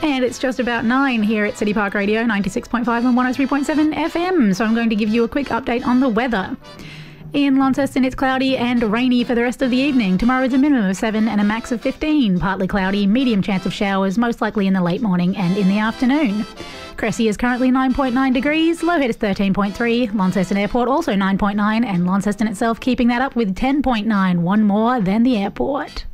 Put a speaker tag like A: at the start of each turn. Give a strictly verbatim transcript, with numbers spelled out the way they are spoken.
A: And it's just about nine here at City Park Radio, ninety-six point five and one oh three point seven F M. So I'm going to give you a quick update on the weather. In Launceston, it's cloudy and rainy for the rest of the evening. Tomorrow is a minimum of seven and a max of fifteen. Partly cloudy, medium chance of showers, most likely in the late morning and in the afternoon. Cressy is currently nine point nine degrees, Low Head is thirteen point three, Launceston Airport also nine point nine, and Launceston itself keeping that up with ten point nine, one more than the airport.